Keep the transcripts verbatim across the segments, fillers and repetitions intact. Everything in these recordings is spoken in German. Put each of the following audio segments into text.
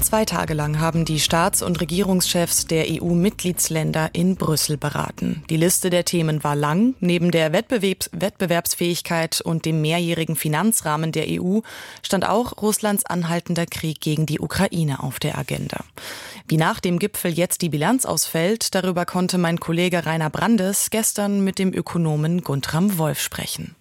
Zwei Tage lang haben die Staats- und Regierungschefs der E U-Mitgliedsländer in Brüssel beraten. Die Liste der Themen war lang. Neben der Wettbewerbs- Wettbewerbsfähigkeit und dem mehrjährigen Finanzrahmen der E U stand auch Russlands anhaltender Krieg gegen die Ukraine auf der Agenda. Wie nach dem Gipfel jetzt die Bilanz ausfällt, darüber konnte mein Kollege Rainer Brandes gestern mit dem Ökonomen Guntram Wolf sprechen.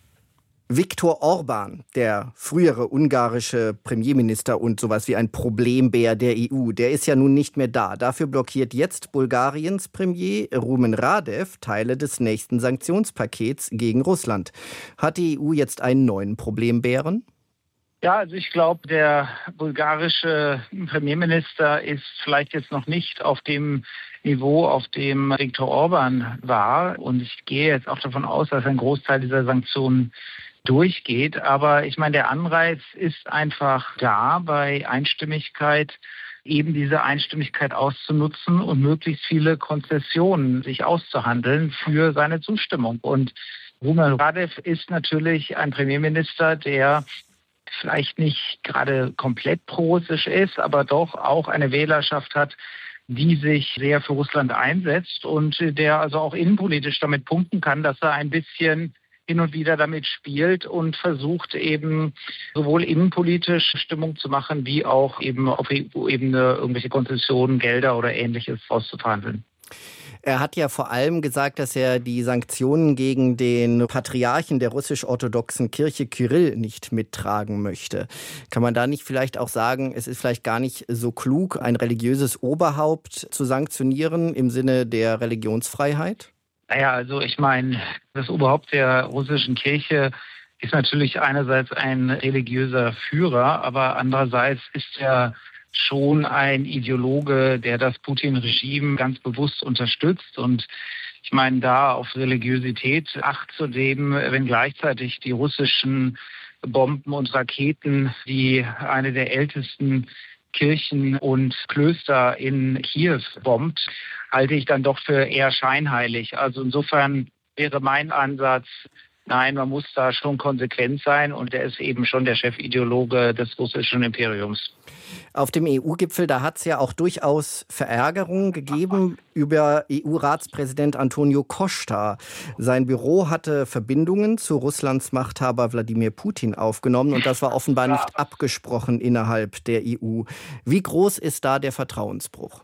Viktor Orbán, der frühere ungarische Premierminister und sowas wie ein Problembär der E U, der ist ja nun nicht mehr da. Dafür blockiert jetzt Bulgariens Premier Rumen Radev Teile des nächsten Sanktionspakets gegen Russland. Hat die E U jetzt einen neuen Problembären? Ja, also ich glaube, der bulgarische Premierminister ist vielleicht jetzt noch nicht auf dem Niveau, auf dem Viktor Orbán war. Und ich gehe jetzt auch davon aus, dass ein Großteil dieser Sanktionen durchgeht. Aber ich meine, der Anreiz ist einfach da, bei Einstimmigkeit eben diese Einstimmigkeit auszunutzen und möglichst viele Konzessionen sich auszuhandeln für seine Zustimmung. Und Rumen Radev ist natürlich ein Premierminister, der vielleicht nicht gerade komplett pro-russisch ist, aber doch auch eine Wählerschaft hat, die sich sehr für Russland einsetzt und der also auch innenpolitisch damit punkten kann, dass er ein bisschen hin und wieder damit spielt und versucht eben sowohl innenpolitisch Stimmung zu machen, wie auch eben auf E U-Ebene irgendwelche Konzessionen, Gelder oder Ähnliches auszuverhandeln. Er hat ja vor allem gesagt, dass er die Sanktionen gegen den Patriarchen der russisch-orthodoxen Kirche Kyrill nicht mittragen möchte. Kann man da nicht vielleicht auch sagen, es ist vielleicht gar nicht so klug, ein religiöses Oberhaupt zu sanktionieren im Sinne der Religionsfreiheit? Naja, also ich meine, das Oberhaupt der russischen Kirche ist natürlich einerseits ein religiöser Führer, aber andererseits ist er schon ein Ideologe, der das Putin-Regime ganz bewusst unterstützt. Und ich meine, da auf Religiosität Acht zu geben, wenn gleichzeitig die russischen Bomben und Raketen, die eine der ältesten Kirchen und Klöster in Kiew bombt, halte ich dann doch für eher scheinheilig. Also insofern wäre mein Ansatz, nein, man muss da schon konsequent sein und er ist eben schon der Chefideologe des russischen Imperiums. Auf dem E U-Gipfel, da hat es ja auch durchaus Verärgerung gegeben über E U-Ratspräsident Antonio Costa. Sein Büro hatte Verbindungen zu Russlands Machthaber Wladimir Putin aufgenommen und das war offenbar nicht abgesprochen innerhalb der E U. Wie groß ist da der Vertrauensbruch?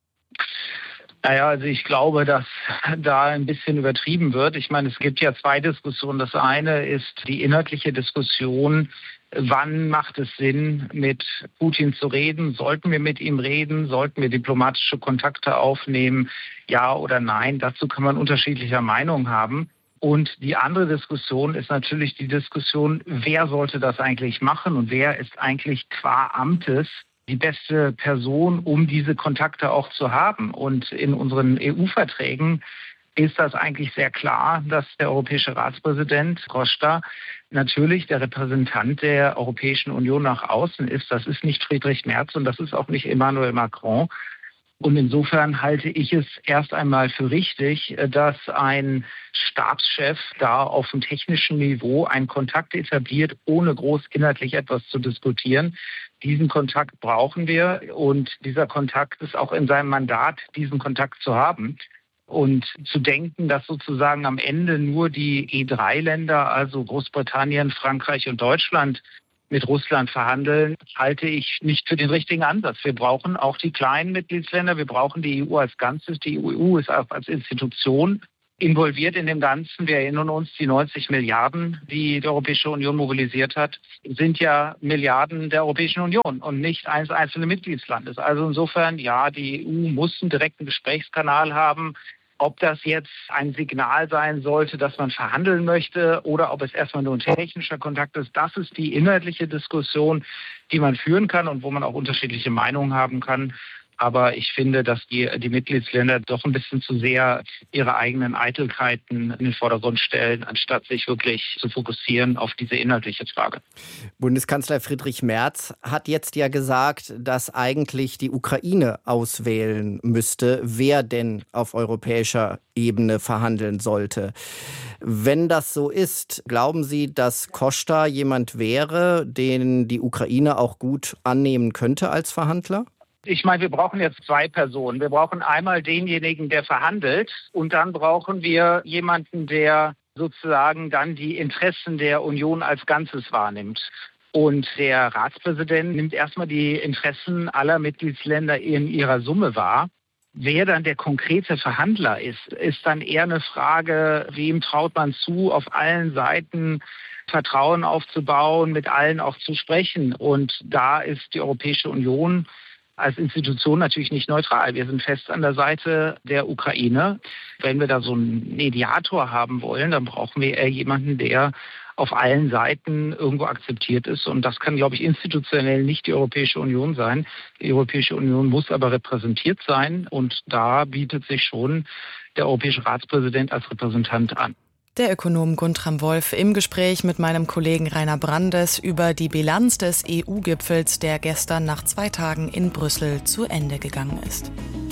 Naja, also ich glaube, dass da ein bisschen übertrieben wird. Ich meine, es gibt ja zwei Diskussionen. Das eine ist die inhaltliche Diskussion, wann macht es Sinn, mit Putin zu reden? Sollten wir mit ihm reden? Sollten wir diplomatische Kontakte aufnehmen? Ja oder nein? Dazu kann man unterschiedlicher Meinung haben. Und die andere Diskussion ist natürlich die Diskussion, wer sollte das eigentlich machen und wer ist eigentlich qua Amtes die beste Person, um diese Kontakte auch zu haben. Und in unseren E U-Verträgen ist das eigentlich sehr klar, dass der europäische Ratspräsident Costa natürlich der Repräsentant der Europäischen Union nach außen ist. Das ist nicht Friedrich Merz und das ist auch nicht Emmanuel Macron. Und insofern halte ich es erst einmal für richtig, dass ein Stabschef da auf dem technischen Niveau einen Kontakt etabliert, ohne groß inhaltlich etwas zu diskutieren. Diesen Kontakt brauchen wir und dieser Kontakt ist auch in seinem Mandat, diesen Kontakt zu haben. Und zu denken, dass sozusagen am Ende nur die E drei Länder, also Großbritannien, Frankreich und Deutschland, mit Russland verhandeln, halte ich nicht für den richtigen Ansatz. Wir brauchen auch die kleinen Mitgliedsländer, wir brauchen die E U als Ganzes. Die E U ist auch als Institution involviert in dem Ganzen. Wir erinnern uns, die neunzig Milliarden, die die Europäische Union mobilisiert hat, sind ja Milliarden der Europäischen Union und nicht eines einzelnen Mitgliedslandes. Also insofern, ja, die E U muss einen direkten Gesprächskanal haben. Ob das jetzt ein Signal sein sollte, dass man verhandeln möchte oder ob es erstmal nur ein technischer Kontakt ist, das ist die inhaltliche Diskussion, die man führen kann und wo man auch unterschiedliche Meinungen haben kann. Aber ich finde, dass die, die Mitgliedsländer doch ein bisschen zu sehr ihre eigenen Eitelkeiten in den Vordergrund stellen, anstatt sich wirklich zu fokussieren auf diese inhaltliche Frage. Bundeskanzler Friedrich Merz hat jetzt ja gesagt, dass eigentlich die Ukraine auswählen müsste, wer denn auf europäischer Ebene verhandeln sollte. Wenn das so ist, glauben Sie, dass Costa jemand wäre, den die Ukraine auch gut annehmen könnte als Verhandler? Ich meine, wir brauchen jetzt zwei Personen. Wir brauchen einmal denjenigen, der verhandelt, und dann brauchen wir jemanden, der sozusagen dann die Interessen der Union als Ganzes wahrnimmt. Und der Ratspräsident nimmt erstmal die Interessen aller Mitgliedsländer in ihrer Summe wahr. Wer dann der konkrete Verhandler ist, ist dann eher eine Frage, wem traut man zu, auf allen Seiten Vertrauen aufzubauen, mit allen auch zu sprechen. Und da ist die Europäische Union als Institution natürlich nicht neutral. Wir sind fest an der Seite der Ukraine. Wenn wir da so einen Mediator haben wollen, dann brauchen wir eher jemanden, der auf allen Seiten irgendwo akzeptiert ist. Und das kann, glaube ich, institutionell nicht die Europäische Union sein. Die Europäische Union muss aber repräsentiert sein. Und da bietet sich schon der Europäische Ratspräsident als Repräsentant an. Der Ökonom Guntram Wolf im Gespräch mit meinem Kollegen Rainer Brandes über die Bilanz des E U-Gipfels, der gestern nach zwei Tagen in Brüssel zu Ende gegangen ist.